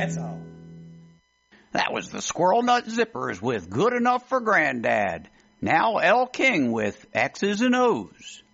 That's all. That was the Squirrel Nut Zippers with Good Enough for Granddad. Now El King with X's and O's.